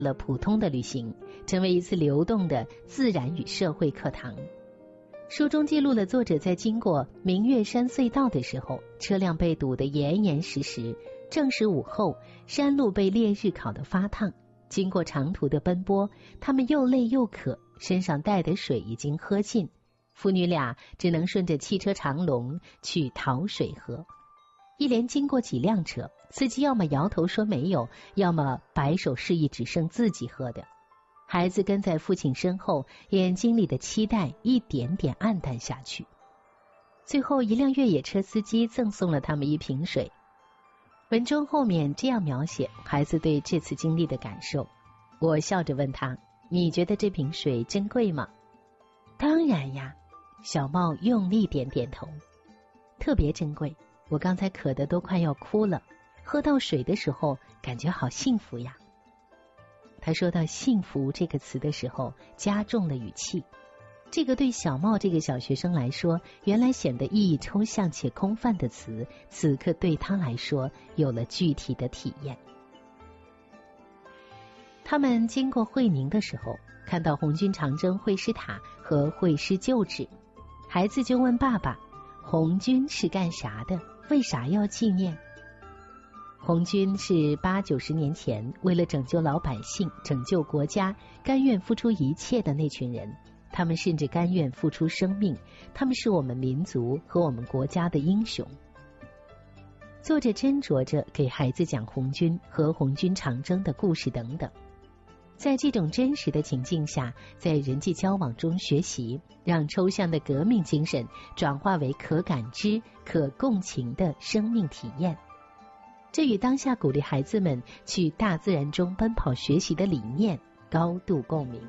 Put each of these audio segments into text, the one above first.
了普通的旅行，成为一次流动的自然与社会课堂。书中记录了作者在经过明月山隧道的时候，车辆被堵得严严实实，正是午后，山路被烈日烤得发烫。经过长途的奔波，他们又累又渴，身上带的水已经喝尽，父女俩只能顺着汽车长龙去讨水喝。一连经过几辆车，司机要么摇头说没有，要么摆手示意只剩自己喝的。孩子跟在父亲身后，眼睛里的期待一点点暗淡下去。最后一辆越野车司机赠送了他们一瓶水。文中后面这样描写孩子对这次经历的感受。我笑着问他，你觉得这瓶水珍贵吗？当然呀，小茂用力点点头。特别珍贵，我刚才渴得都快要哭了，喝到水的时候感觉好幸福呀。他说到幸福这个词的时候加重了语气，这个对小茂这个小学生来说原来显得意义抽象且空泛的词，此刻对他来说有了具体的体验。他们经过会宁的时候，看到红军长征会师塔和会师旧址，孩子就问爸爸，红军是干啥的？为啥要纪念？红军是80-90年前为了拯救老百姓、拯救国家，甘愿付出一切的那群人。他们甚至甘愿付出生命，他们是我们民族和我们国家的英雄。作者斟酌着给孩子讲红军和红军长征的故事等等。在这种真实的情境下，在人际交往中学习，让抽象的革命精神转化为可感知、可共情的生命体验。这与当下鼓励孩子们去大自然中奔跑学习的理念高度共鸣。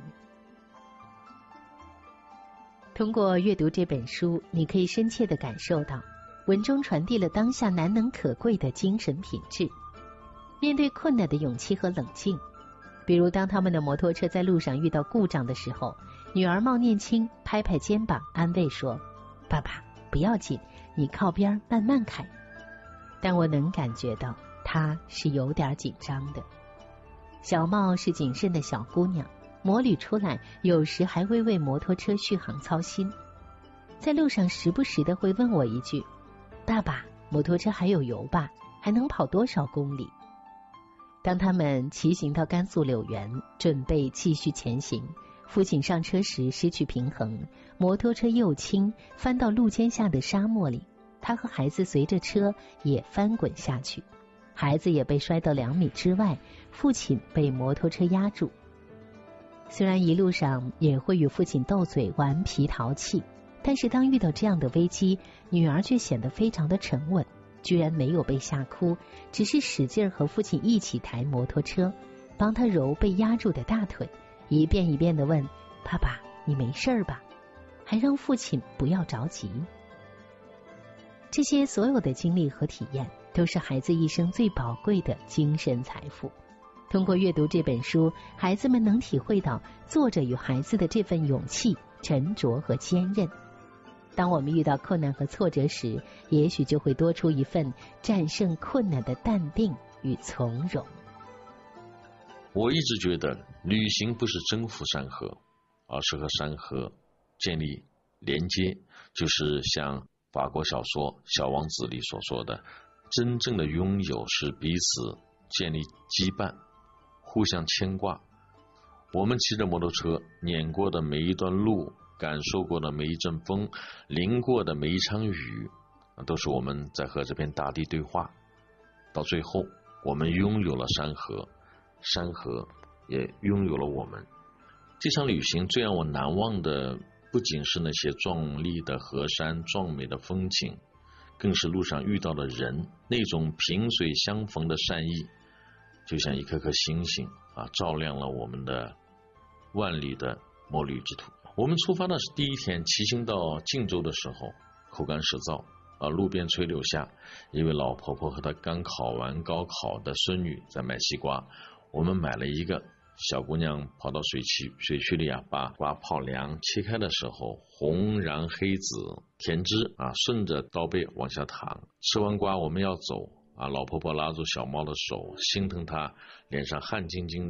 通过阅读这本书，你可以深切地感受到文中传递了当下难能可贵的精神品质，面对困难的勇气和冷静。比如当他们的摩托车在路上遇到故障的时候，女儿冒念青拍拍肩膀安慰说，爸爸不要紧，你靠边慢慢开。但我能感觉到她是有点紧张的。小茂是谨慎的小姑娘，摩旅出来有时还会为摩托车续航操心，在路上时不时的会问我一句，爸爸摩托车还有油吧？还能跑多少公里？当他们骑行到甘肃柳原，准备继续前行，父亲上车时失去平衡，摩托车又轻，翻到路肩下的沙漠里，他和孩子随着车也翻滚下去，孩子也被摔到2米之外，父亲被摩托车压住。虽然一路上也会与父亲斗嘴顽皮淘气，但是当遇到这样的危机，女儿却显得非常的沉稳，居然没有被吓哭，只是使劲和父亲一起抬摩托车，帮他揉被压住的大腿，一遍一遍地问，爸爸你没事吧？还让父亲不要着急。这些所有的经历和体验都是孩子一生最宝贵的精神财富。通过阅读这本书，孩子们能体会到作者与孩子的这份勇气、沉着和坚韧。当我们遇到困难和挫折时，也许就会多出一份战胜困难的淡定与从容。 我一直觉得旅行不是征服山河，而是和山河建立连接，就是像法国小说《小王子》里所说的，真正的拥有是彼此建立羁绊，互相牵挂。我们骑着摩托车碾过的每一段路，感受过的每一阵风，淋过的每一场雨，都是我们在和这片大地对话。到最后，我们拥有了山河，山河也拥有了我们。这场旅行最让我难忘的，不仅是那些壮丽的河山、壮美的风景，更是路上遇到的人，那种萍水相逢的善意，就像一颗颗星星照亮了我们的万里的摩旅之途。我们出发的是第一天，骑行到晋州的时候，口干舌燥路边垂柳下，一位老婆婆和她刚考完高考的孙女在卖西瓜。我们买了一个，小姑娘跑到水渠里把瓜泡凉，切开的时候红瓤黑紫，甜汁顺着刀背往下淌。吃完瓜我们要走老婆婆拉住小猫的手，心疼她脸上汗津津的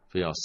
非要